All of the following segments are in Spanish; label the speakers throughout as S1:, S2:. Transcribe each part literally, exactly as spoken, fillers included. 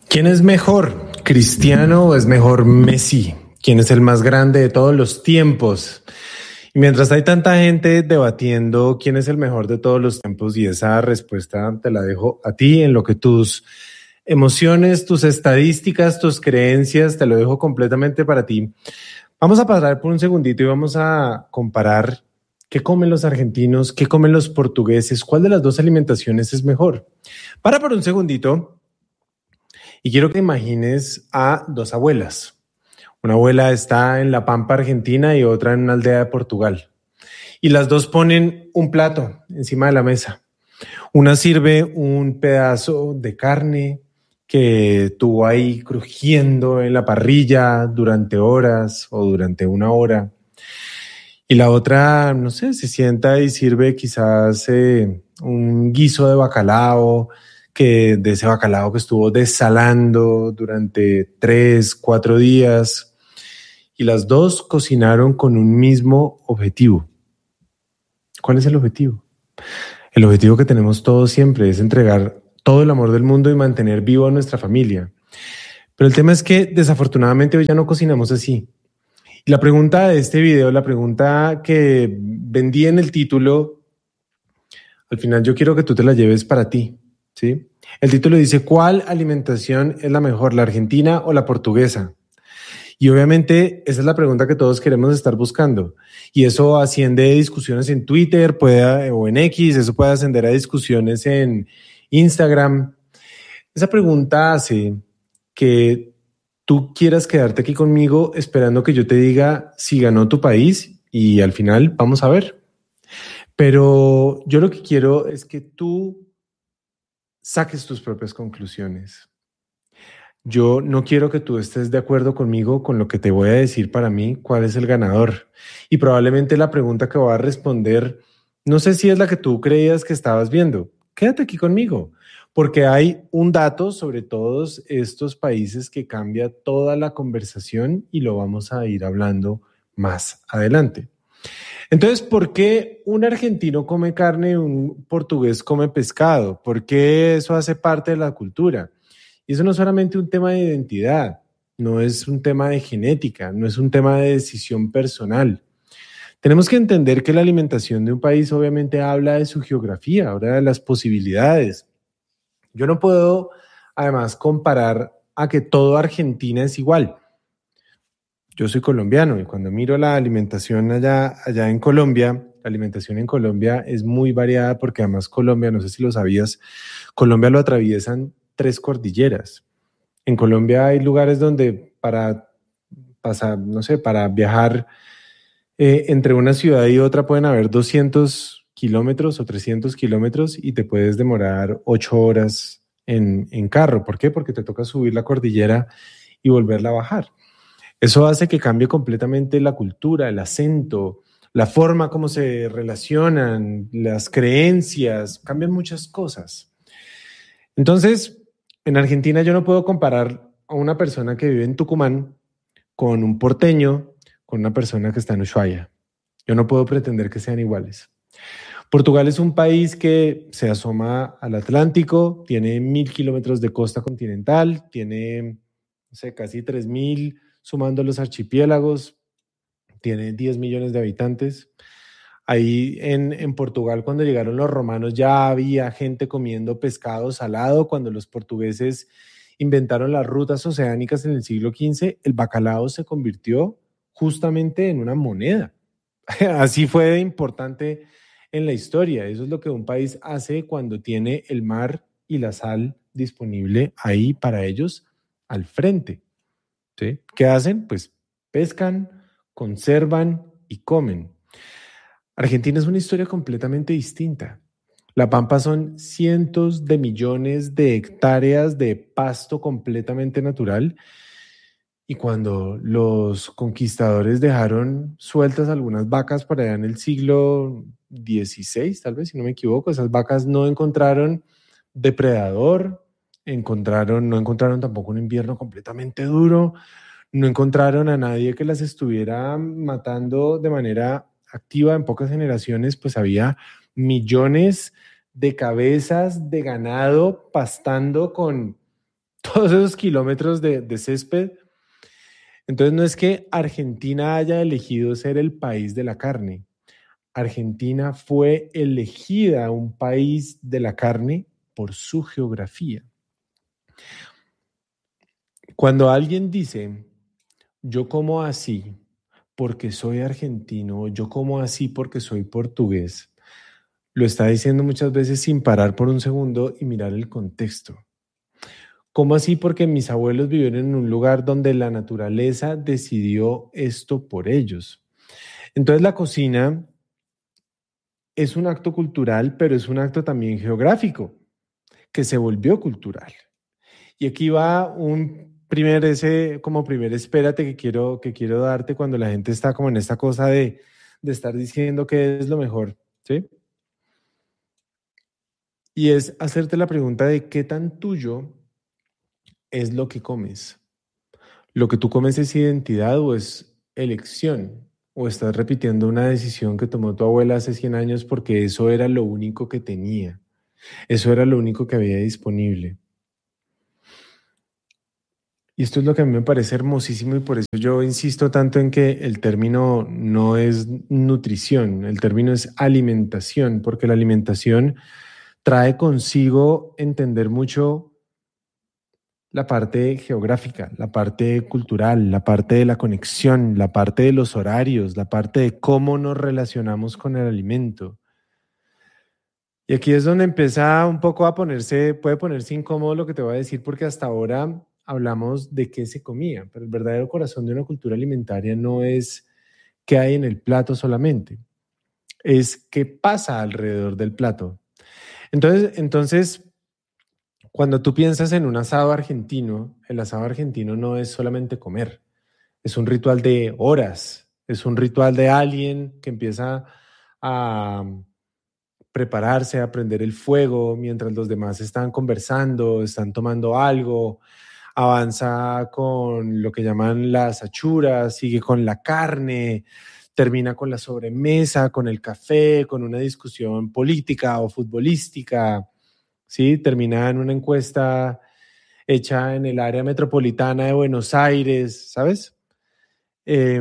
S1: ¿Quién es mejor, Cristiano o es mejor Messi? ¿Quién es el más grande de todos los tiempos? Y mientras hay tanta gente debatiendo quién es el mejor de todos los tiempos, y esa respuesta te la dejo a ti, en lo que tus emociones, tus estadísticas, tus creencias, te lo dejo completamente para ti. Vamos a parar por un segundito y vamos a comparar qué comen los argentinos, qué comen los portugueses, cuál de las dos alimentaciones es mejor. Para por un segundito. Y quiero que imagines a dos abuelas. Una abuela está en La Pampa, Argentina, y otra en una aldea de Portugal. Y las dos ponen un plato encima de la mesa. Una sirve un pedazo de carne que estuvo ahí crujiendo en la parrilla durante horas o durante una hora. Y la otra, no sé, se sienta y sirve quizás eh, un guiso de bacalao, que de ese bacalao que estuvo desalando durante tres, cuatro días, y las dos cocinaron con un mismo objetivo. ¿Cuál es el objetivo? El objetivo que tenemos todos siempre es entregar todo el amor del mundo y mantener vivo a nuestra familia. Pero el tema es que desafortunadamente hoy ya no cocinamos así. Y la pregunta de este video, la pregunta que vendí en el título, al final yo quiero que tú te la lleves para ti, ¿sí? El título dice: ¿cuál alimentación es la mejor, la argentina o la portuguesa? Y obviamente esa es la pregunta que todos queremos estar buscando. Y eso asciende a discusiones en Twitter puede, o en X, eso puede ascender a discusiones en Instagram. Esa pregunta hace que tú quieras quedarte aquí conmigo esperando que yo te diga si ganó tu país, y al final vamos a ver. Pero yo lo que quiero es que tú saques tus propias conclusiones. Yo no quiero que tú estés de acuerdo conmigo con lo que te voy a decir para mí cuál es el ganador. Y probablemente la pregunta que voy a responder, no sé si es la que tú creías que estabas viendo. Quédate aquí conmigo, porque hay un dato sobre todos estos países que cambia toda la conversación y lo vamos a ir hablando más adelante. Entonces, ¿por qué un argentino come carne y un portugués come pescado? ¿Por qué eso hace parte de la cultura? Y eso no es solamente un tema de identidad, no es un tema de genética, no es un tema de decisión personal. Tenemos que entender que la alimentación de un país obviamente habla de su geografía, habla de las posibilidades. Yo no puedo, además, comparar a que toda Argentina es igual. Yo soy colombiano y cuando miro la alimentación allá, allá en Colombia, la alimentación en Colombia es muy variada, porque además Colombia, no sé si lo sabías, Colombia lo atraviesan tres cordilleras. En Colombia hay lugares donde para pasar, no sé, para viajar eh, entre una ciudad y otra pueden haber doscientos kilómetros o trescientos kilómetros y te puedes demorar ocho horas en, en carro. ¿Por qué? Porque te toca subir la cordillera y volverla a bajar. Eso hace que cambie completamente la cultura, el acento, la forma como se relacionan, las creencias, cambian muchas cosas. Entonces, en Argentina yo no puedo comparar a una persona que vive en Tucumán con un porteño, con una persona que está en Ushuaia. Yo no puedo pretender que sean iguales. Portugal es un país que se asoma al Atlántico, tiene mil kilómetros de costa continental, tiene, no sé, casi tres mil sumando los archipiélagos, tiene diez millones de habitantes. Ahí en, en Portugal, cuando llegaron los romanos, ya había gente comiendo pescado salado. Cuando los portugueses inventaron las rutas oceánicas en el siglo quince, el bacalao se convirtió justamente en una moneda. Así fue de importante en la historia. Eso es lo que un país hace cuando tiene el mar y la sal disponible ahí para ellos al frente, ¿sí? ¿Qué hacen? Pues pescan, conservan y comen. Argentina es una historia completamente distinta. La Pampa son cientos de millones de hectáreas de pasto completamente natural. Y cuando los conquistadores dejaron sueltas algunas vacas por allá en el siglo dieciséis, tal vez, si no me equivoco, esas vacas no encontraron depredador, encontraron, no encontraron tampoco un invierno completamente duro, no encontraron a nadie que las estuviera matando de manera activa. En pocas generaciones, pues había millones de cabezas de ganado pastando con todos esos kilómetros de, de césped. Entonces no es que Argentina haya elegido ser el país de la carne. Argentina fue elegida un país de la carne por su geografía. Cuando alguien dice, yo como así porque soy argentino, yo como así porque soy portugués, lo está diciendo muchas veces sin parar por un segundo y mirar el contexto. ¿Cómo así? Porque mis abuelos vivieron en un lugar donde la naturaleza decidió esto por ellos. Entonces la cocina es un acto cultural, pero es un acto también geográfico, que se volvió cultural. Y aquí va un primer, ese como primer espérate que quiero, que quiero darte cuando la gente está como en esta cosa de, de estar diciendo qué es lo mejor, ¿sí? Y es hacerte la pregunta de qué tan tuyo es lo que comes. ¿Lo que tú comes es identidad o es elección? ¿O estás repitiendo una decisión que tomó tu abuela hace cien años porque eso era lo único que tenía? Eso era lo único que había disponible. Y esto es lo que a mí me parece hermosísimo y por eso yo insisto tanto en que el término no es nutrición, el término es alimentación, porque la alimentación trae consigo entender mucho la parte geográfica, la parte cultural, la parte de la conexión, la parte de los horarios, la parte de cómo nos relacionamos con el alimento. Y aquí es donde empieza un poco a ponerse, puede ponerse incómodo lo que te voy a decir, porque hasta ahora hablamos de qué se comía, pero el verdadero corazón de una cultura alimentaria no es qué hay en el plato solamente, es qué pasa alrededor del plato. Entonces, entonces, cuando tú piensas en un asado argentino, el asado argentino no es solamente comer, es un ritual de horas, es un ritual de alguien que empieza a prepararse, a prender el fuego mientras los demás están conversando, están tomando algo, avanza con lo que llaman las achuras, sigue con la carne, termina con la sobremesa, con el café, con una discusión política o futbolística, ¿sí? Termina en una encuesta hecha en el área metropolitana de Buenos Aires, ¿sabes? Eh,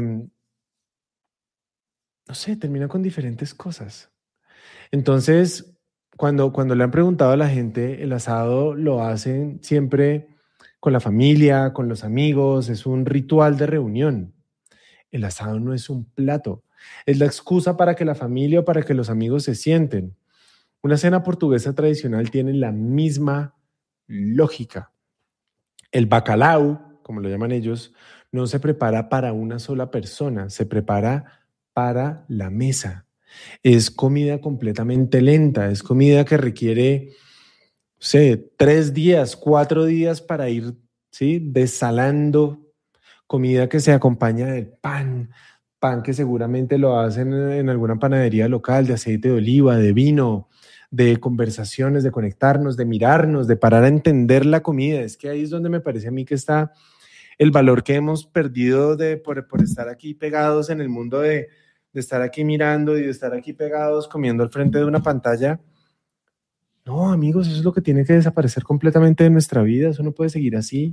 S1: no sé, termina con diferentes cosas. Entonces, cuando, cuando le han preguntado a la gente, el asado lo hacen siempre con la familia, con los amigos, es un ritual de reunión. El asado no es un plato, es la excusa para que la familia o para que los amigos se sienten. Una cena portuguesa tradicional tiene la misma lógica. El bacalao, como lo llaman ellos, no se prepara para una sola persona, se prepara para la mesa. Es comida completamente lenta, es comida que requiere, no sé, tres días, cuatro días para ir, ¿sí? Desalando, comida que se acompaña del pan, pan que seguramente lo hacen en alguna panadería local, de aceite de oliva, de vino, de conversaciones, de conectarnos, de mirarnos, de parar a entender la comida. Es que ahí es donde me parece a mí que está el valor que hemos perdido de, por, por estar aquí pegados en el mundo de, de estar aquí mirando y de estar aquí pegados comiendo al frente de una pantalla. No, amigos, eso es lo que tiene que desaparecer completamente de nuestra vida. Eso no puede seguir así.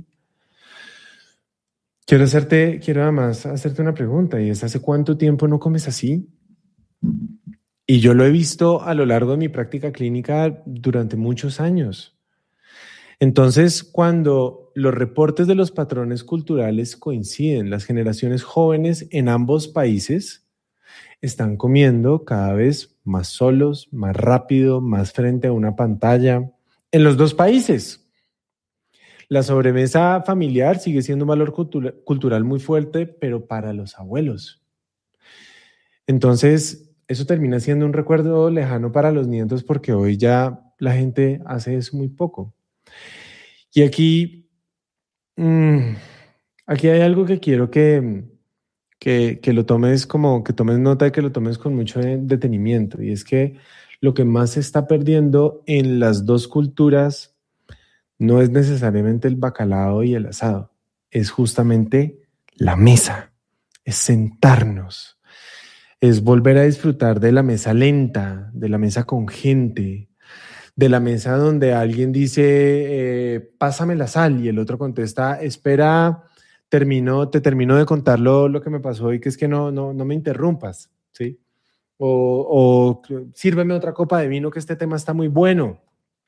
S1: Quiero hacerte, quiero además hacerte una pregunta y es, ¿hace cuánto tiempo no comes así? Y yo lo he visto a lo largo de mi práctica clínica durante muchos años. Entonces, cuando los reportes de los patrones culturales coinciden, las generaciones jóvenes en ambos países están comiendo cada vez más solos, más rápido, más frente a una pantalla, en los dos países. La sobremesa familiar sigue siendo un valor cultura- cultural muy fuerte, pero para los abuelos. Entonces, eso termina siendo un recuerdo lejano para los nietos porque hoy ya la gente hace eso muy poco. Y aquí, mmm, aquí hay algo que quiero que, que, que lo tomes como, que tomes nota y que lo tomes con mucho detenimiento. Y es que lo que más se está perdiendo en las dos culturas no es necesariamente el bacalao y el asado, es justamente la mesa, es sentarnos, es volver a disfrutar de la mesa lenta, de la mesa con gente, de la mesa donde alguien dice, eh, pásame la sal, y el otro contesta, espera, termino, te termino de contar lo, lo que me pasó y que es que no, no, no me interrumpas, ¿sí? O, o sírveme otra copa de vino que este tema está muy bueno.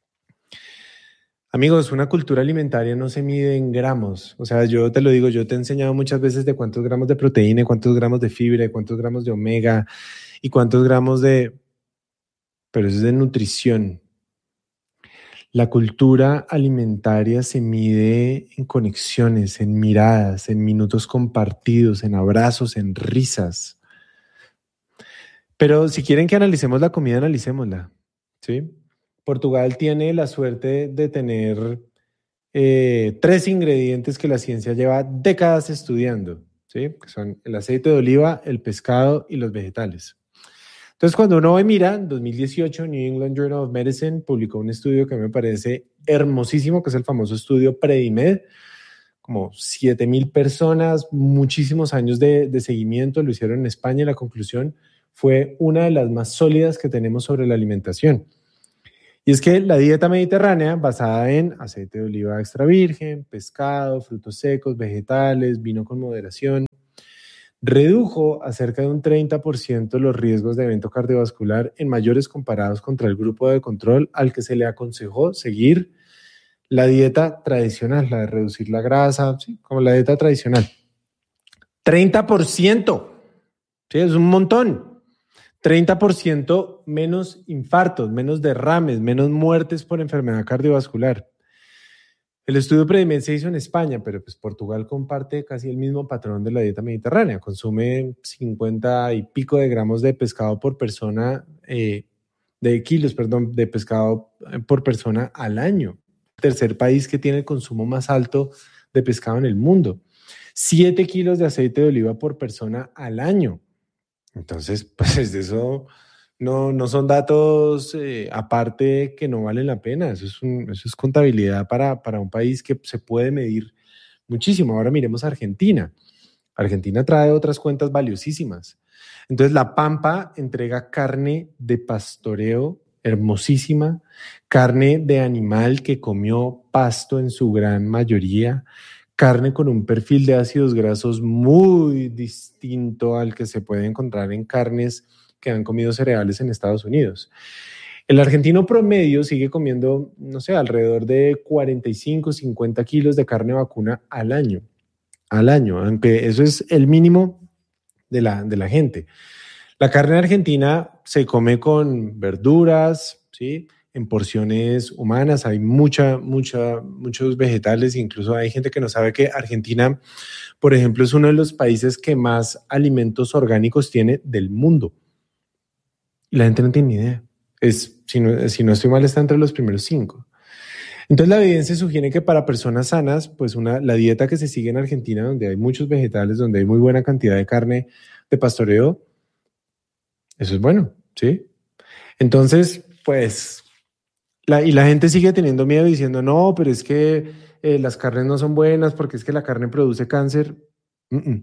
S1: Amigos, una cultura alimentaria no se mide en gramos. O sea, yo te lo digo, yo te he enseñado muchas veces de cuántos gramos de proteína, cuántos gramos de fibra, cuántos gramos de omega y cuántos gramos de... Pero eso es de nutrición. La cultura alimentaria se mide en conexiones, en miradas, en minutos compartidos, en abrazos, en risas. Pero si quieren que analicemos la comida, analicémosla, ¿sí? Portugal tiene la suerte de tener eh, tres ingredientes que la ciencia lleva décadas estudiando, ¿sí? Que son el aceite de oliva, el pescado y los vegetales. Entonces, cuando uno ve, mira, en dos mil dieciocho, New England Journal of Medicine publicó un estudio que me parece hermosísimo, que es el famoso estudio Predimed, como siete mil personas, muchísimos años de, de seguimiento, lo hicieron en España y la conclusión fue una de las más sólidas que tenemos sobre la alimentación. Y es que la dieta mediterránea, basada en aceite de oliva extra virgen, pescado, frutos secos, vegetales, vino con moderación, redujo a cerca de un treinta por ciento los riesgos de evento cardiovascular en mayores comparados contra el grupo de control al que se le aconsejó seguir la dieta tradicional, la de reducir la grasa, ¿sí? Como la dieta tradicional. treinta por ciento, ¿sí? Es un montón. treinta por ciento menos infartos, menos derrames, menos muertes por enfermedad cardiovascular. El estudio Predimed se hizo en España, pero pues Portugal comparte casi el mismo patrón de la dieta mediterránea. Consume cincuenta y pico de gramos de pescado por persona, eh, de kilos, perdón, de pescado por persona al año. Tercer país que tiene el consumo más alto de pescado en el mundo. siete kilos de aceite de oliva por persona al año. Entonces, pues de eso no, no son datos eh, aparte que no valen la pena. Eso es, un, eso es contabilidad para, para un país que se puede medir muchísimo. Ahora miremos a Argentina. Argentina trae otras cuentas valiosísimas. Entonces, La Pampa entrega carne de pastoreo hermosísima, carne de animal que comió pasto en su gran mayoría, carne con un perfil de ácidos grasos muy distinto al que se puede encontrar en carnes que han comido cereales en Estados Unidos. El argentino promedio sigue comiendo, no sé, alrededor de cuarenta y cinco, cincuenta kilos de carne vacuna al año, al año, aunque eso es el mínimo de la, de la gente. La carne argentina se come con verduras, ¿sí? En porciones humanas, hay mucha, mucha, muchos vegetales, incluso hay gente que no sabe que Argentina, por ejemplo, es uno de los países que más alimentos orgánicos tiene del mundo. Y la gente no tiene ni idea. Es, si, no, si no estoy mal, está entre los primeros cinco. Entonces la evidencia sugiere que para personas sanas, pues una, la dieta que se sigue en Argentina, donde hay muchos vegetales, donde hay muy buena cantidad de carne de pastoreo, eso es bueno, ¿sí? Entonces, pues, la, y la gente sigue teniendo miedo diciendo, no, pero es que eh, las carnes no son buenas porque es que la carne produce cáncer. Mm-mm.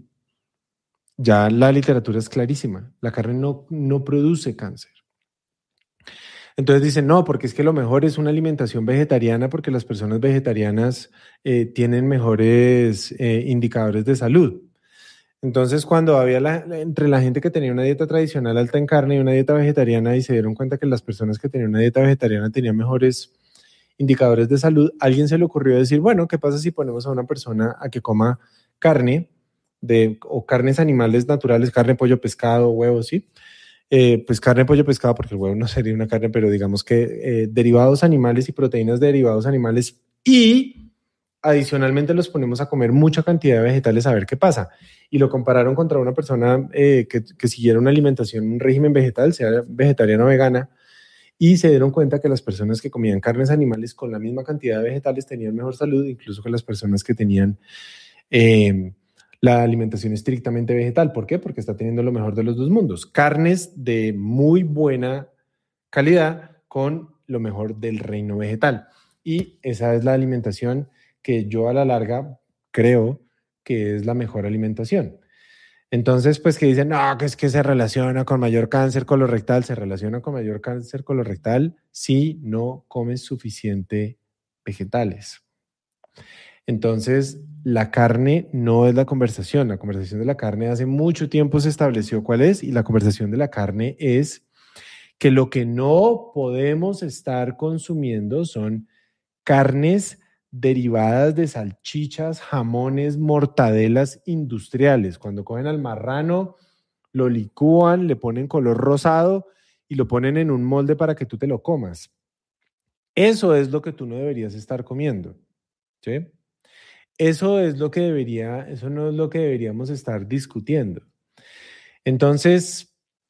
S1: Ya la literatura es clarísima, la carne no, no produce cáncer. Entonces dicen, no, porque es que lo mejor es una alimentación vegetariana porque las personas vegetarianas eh, tienen mejores eh, indicadores de salud. Entonces, cuando había la, entre la gente que tenía una dieta tradicional alta en carne y una dieta vegetariana y se dieron cuenta que las personas que tenían una dieta vegetariana tenían mejores indicadores de salud, a alguien se le ocurrió decir, bueno, ¿qué pasa si ponemos a una persona a que coma carne de, o carnes animales naturales, carne, pollo, pescado, huevos, ¿sí? Eh, pues carne, pollo, pescado, porque el huevo no sería una carne, pero digamos que eh, derivados animales y proteínas de derivados animales, y adicionalmente los ponemos a comer mucha cantidad de vegetales a ver qué pasa. Y lo compararon contra una persona eh, que, que siguiera una alimentación, un régimen vegetal, sea vegetariana o vegana, y se dieron cuenta que las personas que comían carnes animales con la misma cantidad de vegetales tenían mejor salud, incluso que las personas que tenían eh, la alimentación estrictamente vegetal. ¿Por qué? Porque está teniendo lo mejor de los dos mundos. Carnes de muy buena calidad con lo mejor del reino vegetal. Y esa es la alimentación que yo a la larga creo que es la mejor alimentación. Entonces, pues que dicen, no, que es que se relaciona con mayor cáncer colorectal, se relaciona con mayor cáncer colorectal si no comes suficiente vegetales. Entonces, la carne no es la conversación. La conversación de la carne hace mucho tiempo se estableció cuál es, y la conversación de la carne es que lo que no podemos estar consumiendo son carnes derivadas de salchichas, jamones, mortadelas industriales. Cuando cogen al marrano, lo licúan, le ponen color rosado y lo ponen en un molde para que tú te lo comas. Eso es lo que tú no deberías estar comiendo, ¿sí? Eso es lo que debería, eso no es lo que deberíamos estar discutiendo. Entonces,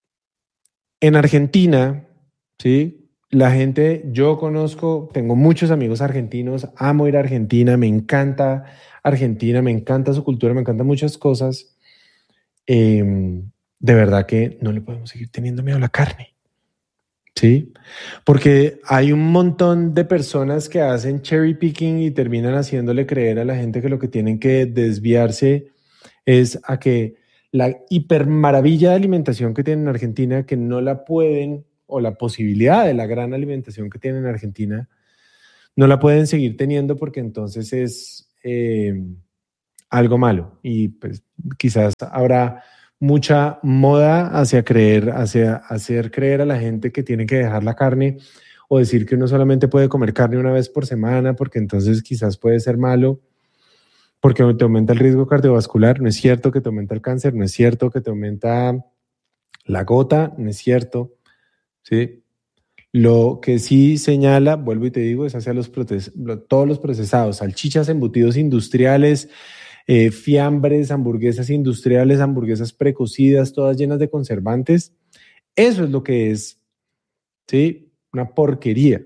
S1: en Argentina, ¿sí? La gente, yo conozco, tengo muchos amigos argentinos, amo ir a Argentina, me encanta Argentina, me encanta su cultura, me encantan muchas cosas. Eh, de verdad que no le podemos seguir teniendo miedo a la carne, ¿sí? Porque hay un montón de personas que hacen cherry picking y terminan haciéndole creer a la gente que lo que tienen que desviarse es a que la hipermaravilla de alimentación que tienen en Argentina, que no la pueden, o la posibilidad de la gran alimentación que tienen en Argentina, no la pueden seguir teniendo porque entonces es eh, algo malo. Y pues quizás habrá mucha moda hacia creer, hacia hacer creer a la gente que tiene que dejar la carne, o decir que uno solamente puede comer carne una vez por semana porque entonces quizás puede ser malo, porque te aumenta el riesgo cardiovascular. No es cierto que te aumenta el cáncer, no es cierto que te aumenta la gota, no es cierto, ¿sí? Lo que sí señala, vuelvo y te digo, es hacia los proces- todos los procesados, salchichas, embutidos industriales, eh, fiambres, hamburguesas industriales, hamburguesas precocidas, todas llenas de conservantes. Eso es lo que es, ¿sí? Una porquería.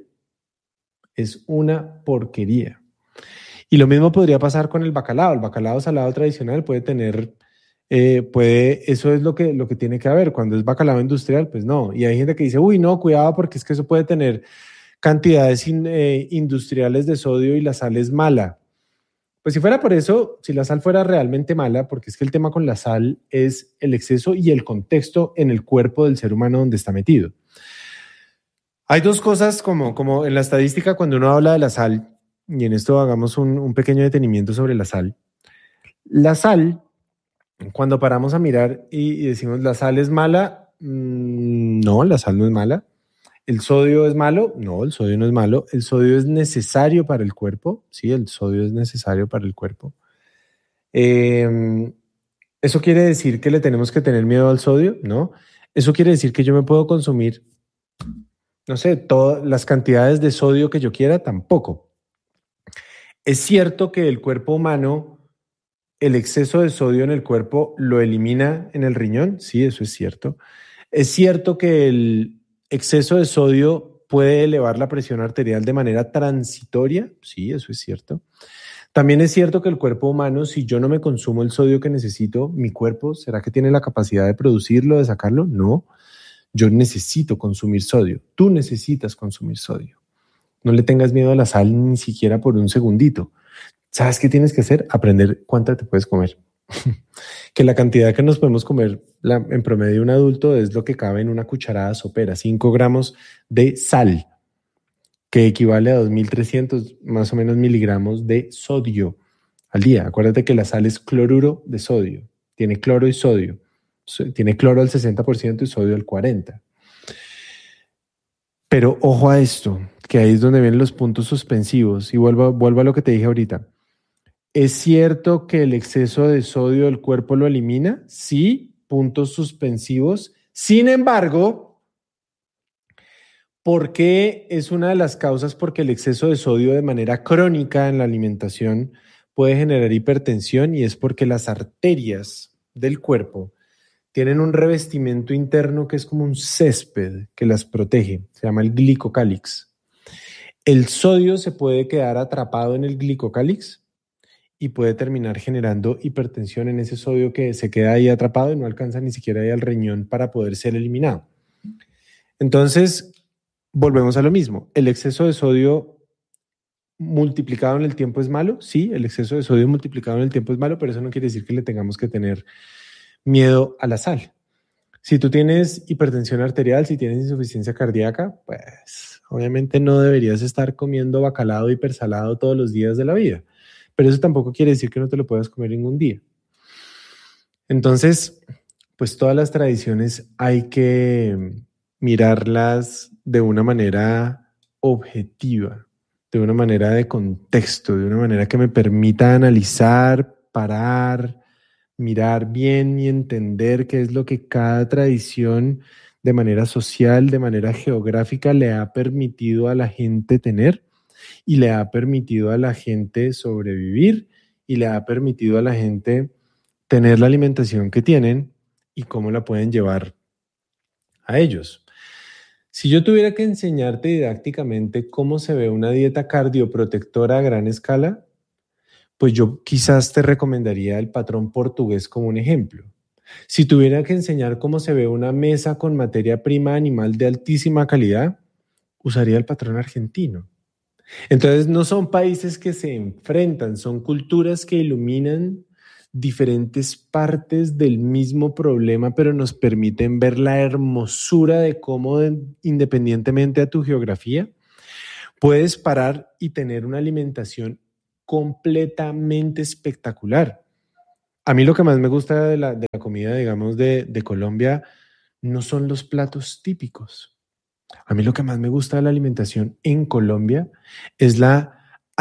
S1: Es una porquería. Y lo mismo podría pasar con el bacalao. El bacalao salado tradicional puede tener, eh, puede, eso es lo que, lo que tiene que haber. Cuando es bacalao industrial, pues no. Y hay gente que dice, uy, no, cuidado, porque es que eso puede tener cantidades in, eh, industriales de sodio y la sal es mala. Pues si fuera por eso, si la sal fuera realmente mala, porque es que el tema con la sal es el exceso y el contexto en el cuerpo del ser humano donde está metido. Hay dos cosas como, como en la estadística cuando uno habla de la sal, y en esto hagamos un, un pequeño detenimiento sobre la sal. La sal, cuando paramos a mirar y, y decimos la sal es mala, mmm, no, la sal no es mala. ¿El sodio es malo? No, el sodio no es malo. El sodio es necesario para el cuerpo. Sí, el sodio es necesario para el cuerpo. Eh, ¿Eso quiere decir que le tenemos que tener miedo al sodio? No. ¿Eso quiere decir que yo me puedo consumir, no sé, todas las cantidades de sodio que yo quiera? Tampoco. Es cierto que el cuerpo humano, el exceso de sodio en el cuerpo lo elimina en el riñón. Sí, eso es cierto. Es cierto que el exceso de sodio puede elevar la presión arterial de manera transitoria. Sí, eso es cierto. También es cierto que el cuerpo humano, si yo no me consumo el sodio que necesito, mi cuerpo, ¿será que tiene la capacidad de producirlo, de sacarlo? No. Yo necesito consumir sodio. Tú necesitas consumir sodio. No le tengas miedo a la sal ni siquiera por un segundito. ¿Sabes qué tienes que hacer? Aprender cuánta te puedes comer. Que la cantidad que nos podemos comer la, en promedio un adulto es lo que cabe en una cucharada sopera, cinco gramos de sal, que equivale a dos mil trescientos más o menos miligramos de sodio al día. Acuérdate que la sal es cloruro de sodio, tiene cloro y sodio, tiene cloro al sesenta por ciento y sodio al cuarenta por ciento. Pero ojo a esto, que ahí es donde vienen los puntos suspensivos, y vuelvo, vuelvo a lo que te dije ahorita. ¿Es cierto que el exceso de sodio del cuerpo lo elimina? Sí, puntos suspensivos. Sin embargo, ¿por qué es una de las causas? Porque el exceso de sodio de manera crónica en la alimentación puede generar hipertensión, y es porque las arterias del cuerpo tienen un revestimiento interno que es como un césped que las protege. Se llama el glicocálix. El sodio se puede quedar atrapado en el glicocálix y puede terminar generando hipertensión en ese sodio que se queda ahí atrapado y no alcanza ni siquiera ahí al riñón para poder ser eliminado. Entonces, volvemos a lo mismo. ¿El exceso de sodio multiplicado en el tiempo es malo? Sí, el exceso de sodio multiplicado en el tiempo es malo, pero eso no quiere decir que le tengamos que tener miedo a la sal. Si tú tienes hipertensión arterial, si tienes insuficiencia cardíaca, pues obviamente no deberías estar comiendo bacalao hipersalado todos los días de la vida. Pero eso tampoco quiere decir que no te lo puedas comer ningún día. Entonces, pues todas las tradiciones hay que mirarlas de una manera objetiva, de una manera de contexto, de una manera que me permita analizar, parar, mirar bien y entender qué es lo que cada tradición de manera social, de manera geográfica le ha permitido a la gente tener y le ha permitido a la gente sobrevivir y le ha permitido a la gente tener la alimentación que tienen y cómo la pueden llevar a ellos. Si yo tuviera que enseñarte didácticamente cómo se ve una dieta cardioprotectora a gran escala, pues yo quizás te recomendaría el patrón portugués como un ejemplo. Si tuviera que enseñar cómo se ve una mesa con materia prima animal de altísima calidad, usaría el patrón argentino. Entonces no son países que se enfrentan, son culturas que iluminan diferentes partes del mismo problema, pero nos permiten ver la hermosura de cómo, independientemente a tu geografía, puedes parar y tener una alimentación completamente espectacular. A mí lo que más me gusta de la, de la comida, digamos, de, de Colombia, no son los platos típicos. A mí lo que más me gusta de la alimentación en Colombia es la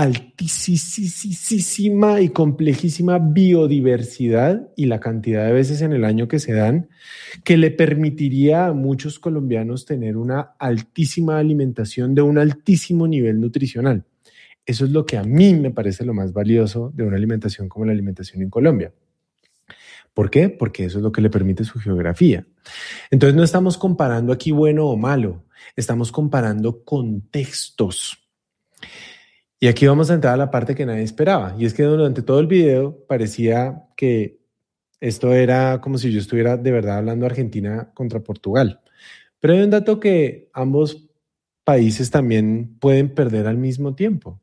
S1: altísima y complejísima biodiversidad y la cantidad de veces en el año que se dan, que le permitiría a muchos colombianos tener una altísima alimentación de un altísimo nivel nutricional. Eso es lo que a mí me parece lo más valioso de una alimentación como la alimentación en Colombia. ¿Por qué? Porque eso es lo que le permite su geografía. Entonces no estamos comparando aquí bueno o malo, estamos comparando contextos. Y aquí vamos a entrar a la parte que nadie esperaba, y es que durante todo el video parecía que esto era como si yo estuviera de verdad hablando Argentina contra Portugal. Pero hay un dato que ambos países también pueden perder al mismo tiempo.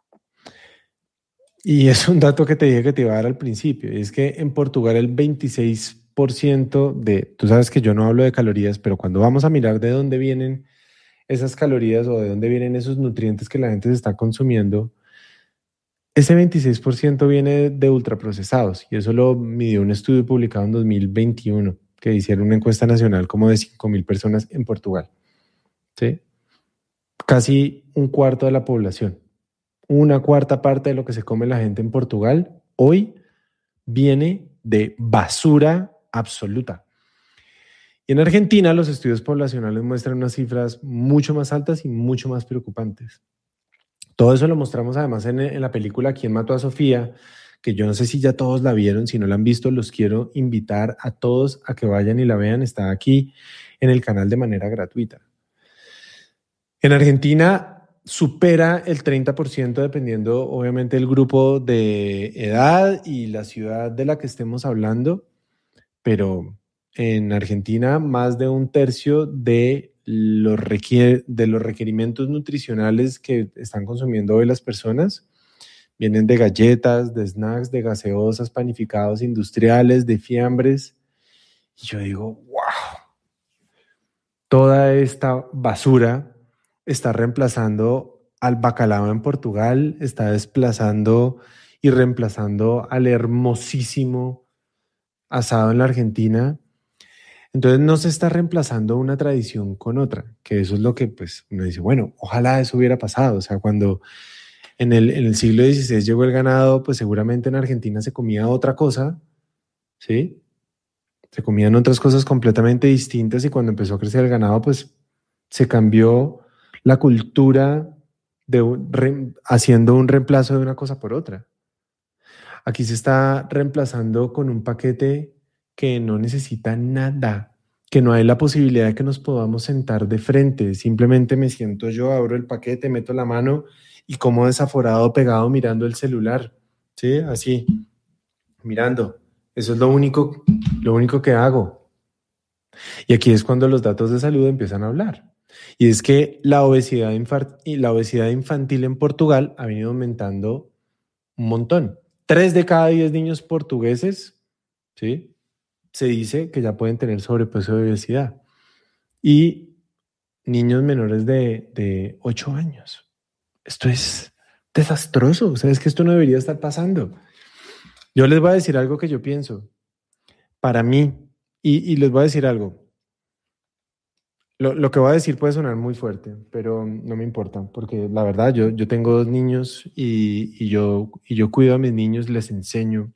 S1: Y es un dato que te dije que te iba a dar al principio, y es que en Portugal el veintiséis por ciento de, tú sabes que yo no hablo de calorías, pero cuando vamos a mirar de dónde vienen esas calorías o de dónde vienen esos nutrientes que la gente se está consumiendo, ese veintiséis por ciento viene de ultraprocesados, y eso lo midió un estudio publicado en dos mil veintiuno, que hicieron una encuesta nacional como de cinco mil personas en Portugal. ¿Sí? Casi un cuarto de la población. Una cuarta parte de lo que se come la gente en Portugal hoy viene de basura absoluta. Y en Argentina los estudios poblacionales muestran unas cifras mucho más altas y mucho más preocupantes. Todo eso lo mostramos además en, en la película ¿Quién mató a Sofía?, que yo no sé si ya todos la vieron. Si no la han visto, los quiero invitar a todos a que vayan y la vean. Está aquí en el canal de manera gratuita. En Argentina supera el treinta por ciento dependiendo obviamente del grupo de edad y la ciudad de la que estemos hablando, pero en Argentina más de un tercio de los, requier- de los requerimientos nutricionales que están consumiendo hoy las personas vienen de galletas, de snacks, de gaseosas, panificados industriales, de fiambres. Y yo digo, wow, toda esta basura está reemplazando al bacalao en Portugal, está desplazando y reemplazando al hermosísimo asado en la Argentina. Entonces no se está reemplazando una tradición con otra, que eso es lo que pues uno dice, bueno, ojalá eso hubiera pasado. O sea, cuando en el, en el siglo dieciséis llegó el ganado, pues seguramente en Argentina se comía otra cosa, ¿sí? Se comían otras cosas completamente distintas, y cuando empezó a crecer el ganado, pues se cambió la cultura de un, re, haciendo un reemplazo de una cosa por otra. Aquí se está reemplazando con un paquete que no necesita nada, que no hay la posibilidad de que nos podamos sentar de frente. Simplemente me siento yo, abro el paquete, meto la mano y como desaforado pegado mirando el celular. ¿Sí? Así, mirando. Eso es lo único, lo único que hago. Y aquí es cuando los datos de salud empiezan a hablar. Y es que la obesidad, infantil, la obesidad infantil en Portugal ha venido aumentando un montón. Tres de cada diez niños portugueses, ¿sí?, se dice que ya pueden tener sobrepeso y obesidad. Y niños menores de, de ocho años. Esto es desastroso. ¿Sabes que esto no debería estar pasando? Yo les voy a decir algo que yo pienso. Para mí, y, y les voy a decir algo. Lo, lo que voy a decir puede sonar muy fuerte, pero no me importa, porque la verdad, yo, yo tengo dos niños y, y, yo, y yo cuido a mis niños, les enseño.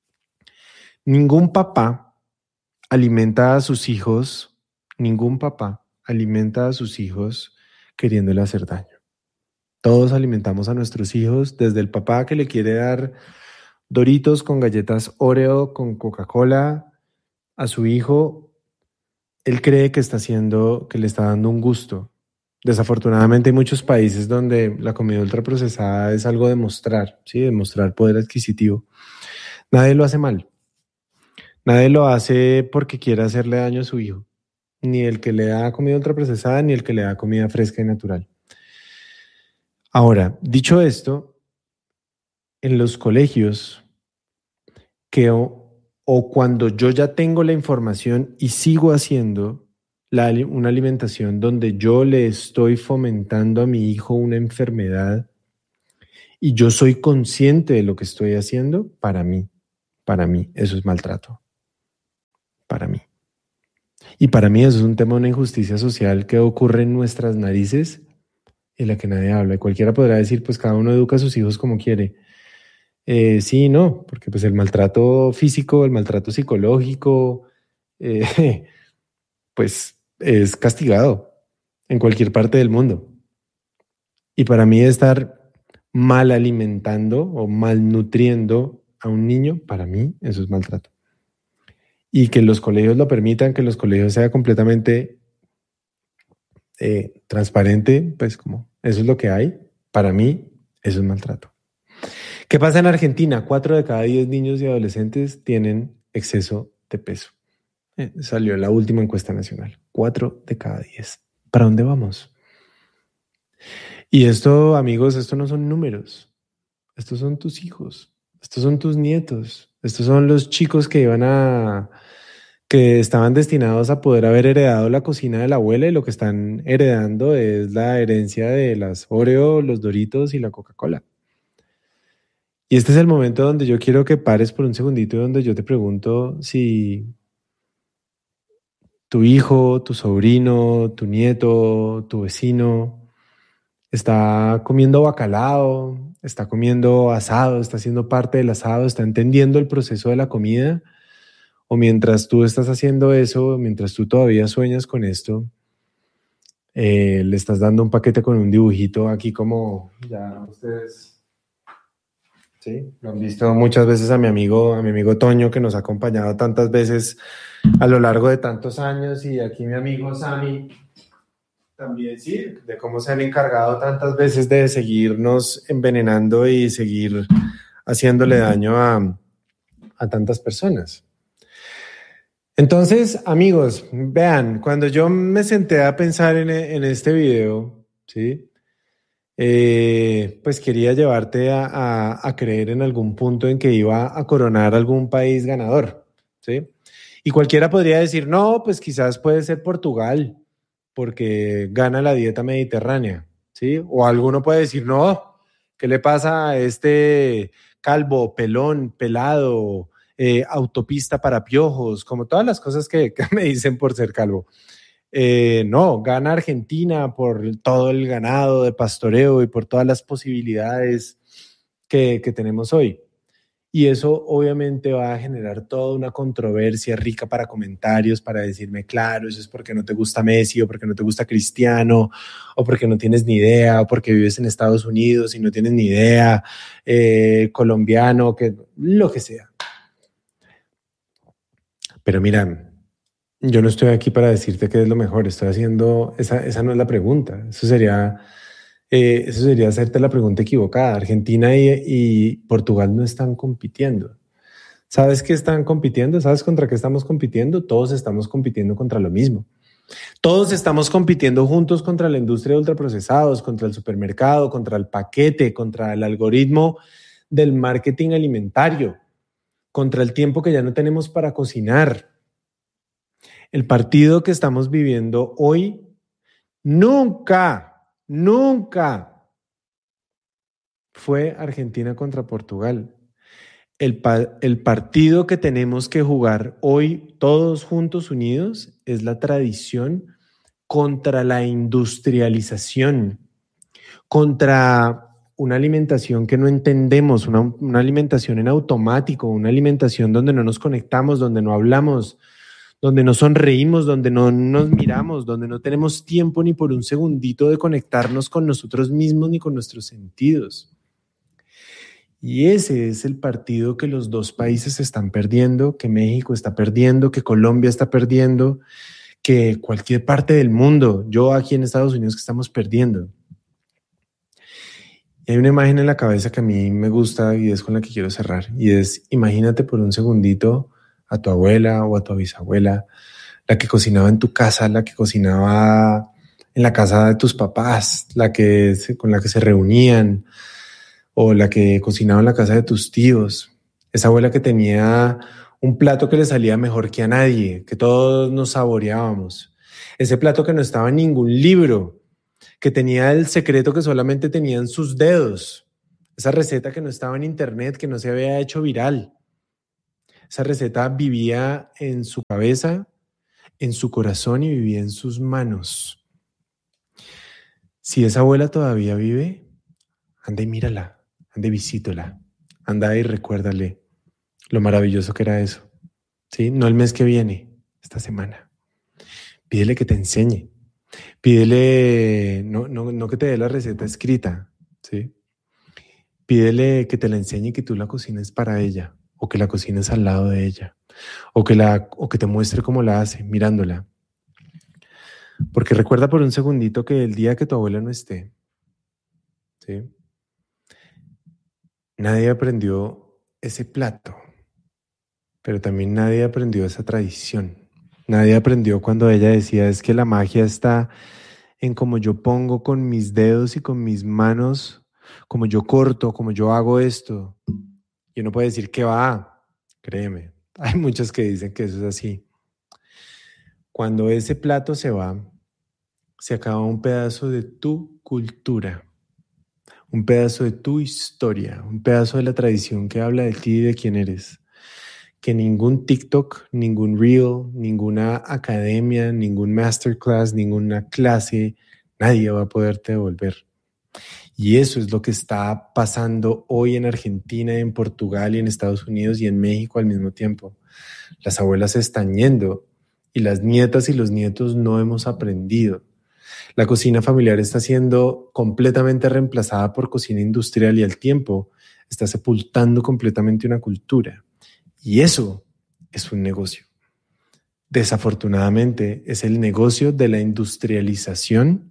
S1: Ningún papá alimenta a sus hijos, ningún papá alimenta a sus hijos queriéndole hacer daño. Todos alimentamos a nuestros hijos, desde el papá que le quiere dar Doritos con galletas Oreo, con Coca-Cola a su hijo. Él cree que está haciendo, que le está dando un gusto. Desafortunadamente hay muchos países donde la comida ultraprocesada es algo de mostrar, ¿sí? De mostrar poder adquisitivo. Nadie lo hace mal. Nadie lo hace porque quiera hacerle daño a su hijo. Ni el que le da comida ultraprocesada, ni el que le da comida fresca y natural. Ahora, dicho esto, en los colegios, que o, o cuando yo ya tengo la información y sigo haciendo la, una alimentación donde yo le estoy fomentando a mi hijo una enfermedad y yo soy consciente de lo que estoy haciendo, para mí, para mí, eso es maltrato. Para mí. Y para mí eso es un tema de una injusticia social que ocurre en nuestras narices en la que nadie habla. Y cualquiera podrá decir, pues cada uno educa a sus hijos como quiere. Eh, sí y no, porque pues el maltrato físico, el maltrato psicológico, eh, pues es castigado en cualquier parte del mundo. Y para mí estar mal alimentando o malnutriendo a un niño, para mí eso es maltrato. Y que los colegios lo permitan, que los colegios sea completamente eh, transparente, pues como eso es lo que hay, para mí eso es maltrato. ¿Qué pasa en Argentina? Cuatro de cada diez niños y adolescentes tienen exceso de peso. Eh, salió en la última encuesta nacional. Cuatro de cada diez. ¿Para dónde vamos? Y esto, amigos, esto no son números. Estos son tus hijos. Estos son tus nietos. Estos son los chicos que iban a... que estaban destinados a poder haber heredado la cocina de la abuela y lo que están heredando es la herencia de las Oreo, los Doritos y la Coca-Cola. Y este es el momento donde yo quiero que pares por un segundito, donde yo te pregunto si tu hijo, tu sobrino, tu nieto, tu vecino está comiendo bacalao, está comiendo asado, está siendo parte del asado, está entendiendo el proceso de la comida, o mientras tú estás haciendo eso, mientras tú todavía sueñas con esto, eh, le estás dando un paquete con un dibujito aquí como ya ustedes... Sí, lo han visto muchas veces a mi amigo, a mi amigo Toño, que nos ha acompañado tantas veces a lo largo de tantos años, y aquí mi amigo Sammy también, sí, de cómo se han encargado tantas veces de seguirnos envenenando y seguir haciéndole daño a, a tantas personas. Entonces, amigos, vean, cuando yo me senté a pensar en, en este video, ¿sí? Eh, pues quería llevarte a, a, a creer en algún punto en que iba a coronar algún país ganador, ¿sí? Y cualquiera podría decir, no, pues quizás puede ser Portugal, porque gana la dieta mediterránea, ¿sí? O alguno puede decir, no, ¿qué le pasa a este calvo, pelón, pelado, eh, autopista para piojos, como todas las cosas que, que me dicen por ser calvo? Eh, no, gana Argentina por todo el ganado de pastoreo y por todas las posibilidades que, que tenemos hoy. Y eso obviamente va a generar toda una controversia rica para comentarios, para decirme, claro, eso es porque no te gusta Messi, o porque no te gusta Cristiano, o porque no tienes ni idea, o porque vives en Estados Unidos y no tienes ni idea, eh, colombiano, que, lo que sea. Pero mira, yo no estoy aquí para decirte qué es lo mejor, estoy haciendo, esa, esa no es la pregunta, eso sería, eh, eso sería hacerte la pregunta equivocada. Argentina y, y Portugal no están compitiendo. ¿Sabes qué están compitiendo? ¿Sabes contra qué estamos compitiendo? Todos estamos compitiendo contra lo mismo. Todos estamos compitiendo juntos contra la industria de ultraprocesados, contra el supermercado, contra el paquete, contra el algoritmo del marketing alimentario, contra el tiempo que ya no tenemos para cocinar. El partido que estamos viviendo hoy nunca, nunca fue Argentina contra Portugal. El, pa- el partido que tenemos que jugar hoy todos juntos unidos es la tradición contra la industrialización, contra una alimentación que no entendemos, una, una alimentación en automático, una alimentación donde no nos conectamos, donde no hablamos, donde no sonreímos, donde no nos miramos, donde no tenemos tiempo ni por un segundito de conectarnos con nosotros mismos ni con nuestros sentidos. Y ese es el partido que los dos países están perdiendo, que México está perdiendo, que Colombia está perdiendo, que cualquier parte del mundo, yo aquí en Estados Unidos, que estamos perdiendo. Y hay una imagen en la cabeza que a mí me gusta y es con la que quiero cerrar. Y es, imagínate por un segundito a tu abuela o a tu bisabuela, la que cocinaba en tu casa, la que cocinaba en la casa de tus papás, la que se, con la que se reunían, o la que cocinaba en la casa de tus tíos. Esa abuela que tenía un plato que le salía mejor que a nadie, que todos nos saboreábamos. Ese plato que no estaba en ningún libro, que tenía el secreto que solamente tenían sus dedos. Esa receta que no estaba en internet, que no se había hecho viral. Esa receta vivía en su cabeza, en su corazón y vivía en sus manos. Si esa abuela todavía vive, anda y mírala, anda y visítala, anda y recuérdale lo maravilloso que era eso. ¿Sí? No el mes que viene, esta semana. Pídele que te enseñe. Pídele, no, no, no que te dé la receta escrita, ¿sí? Pídele que te la enseñe y que tú la cocines para ella, o que la cocines al lado de ella, o que, la, o que te muestre cómo la hace, mirándola. Porque recuerda por un segundito que el día que tu abuela no esté, ¿sí? Nadie aprendió ese plato, pero también nadie aprendió esa tradición. Nadie aprendió cuando ella decía, es que la magia está en cómo yo pongo con mis dedos y con mis manos, como yo corto, como yo hago esto. Y uno puede decir que va, créeme, hay muchos que dicen que eso es así. Cuando ese plato se va, se acaba un pedazo de tu cultura, un pedazo de tu historia, un pedazo de la tradición que habla de ti y de quién eres. Que ningún TikTok, ningún Reel, ninguna academia, ningún masterclass, ninguna clase, nadie va a poderte devolver. Y eso es lo que está pasando hoy en Argentina, en Portugal y en Estados Unidos y en México al mismo tiempo. Las abuelas se están yendo y las nietas y los nietos no hemos aprendido. La cocina familiar está siendo completamente reemplazada por cocina industrial y al tiempo está sepultando completamente una cultura. Y eso es un negocio. Desafortunadamente, es el negocio de la industrialización,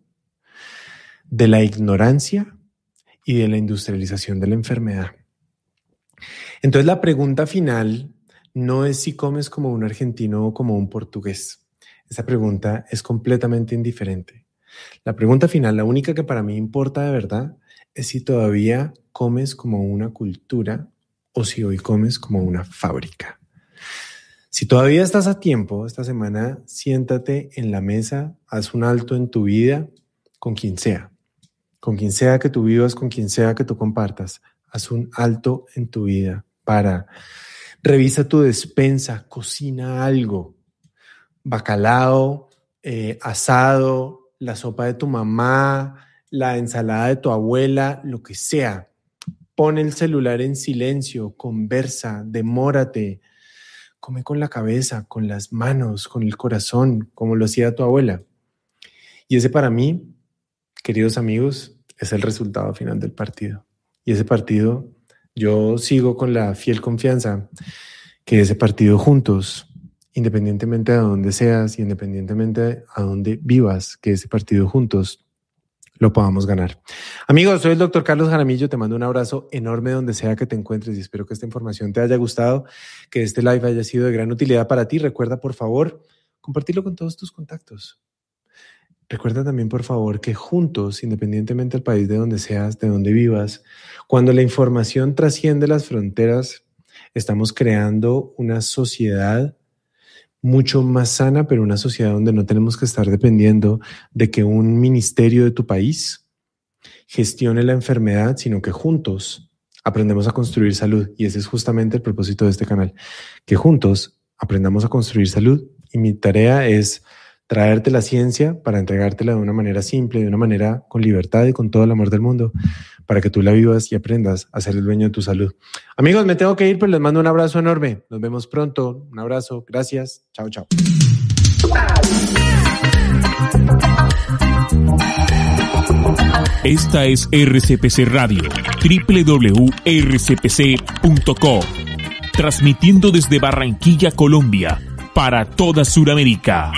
S1: de la ignorancia y de la industrialización de la enfermedad. Entonces, la pregunta final no es si comes como un argentino o como un portugués. Esa pregunta es completamente indiferente. La pregunta final, la única que para mí importa de verdad, es si todavía comes como una cultura o si hoy comes como una fábrica. Si todavía estás a tiempo, esta semana siéntate en la mesa, haz un alto en tu vida con quien sea, con quien sea que tú vivas, con quien sea que tú compartas. Haz un alto en tu vida para revisa tu despensa, cocina algo, bacalao, eh, asado, la sopa de tu mamá, la ensalada de tu abuela, lo que sea. Pon el celular en silencio, conversa, demórate. Come con la cabeza, con las manos, con el corazón, como lo hacía tu abuela. Y ese para mí, queridos amigos, es el resultado final del partido. Y ese partido, yo sigo con la fiel confianza que ese partido juntos, independientemente de dónde seas y independientemente a dónde vivas, que ese partido juntos lo podamos ganar. Amigos, soy el doctor Carlos Jaramillo, te mando un abrazo enorme donde sea que te encuentres y espero que esta información te haya gustado, que este live haya sido de gran utilidad para ti. Recuerda, por favor, compartirlo con todos tus contactos. Recuerda también, por favor, que juntos, independientemente del país de donde seas, de donde vivas, cuando la información trasciende las fronteras, estamos creando una sociedad mucho más sana, pero una sociedad donde no tenemos que estar dependiendo de que un ministerio de tu país gestione la enfermedad, sino que juntos aprendemos a construir salud. Y ese es justamente el propósito de este canal, que juntos aprendamos a construir salud. Y mi tarea es traerte la ciencia para entregártela de una manera simple, de una manera con libertad y con todo el amor del mundo, para que tú la vivas y aprendas a ser el dueño de tu salud. Amigos, me tengo que ir, pero les mando un abrazo enorme. Nos vemos pronto. Un abrazo. Gracias. Chao, chao.
S2: Esta es R C P C Radio, doble u doble u doble u punto r c p c punto co, transmitiendo desde Barranquilla, Colombia, para toda Sudamérica.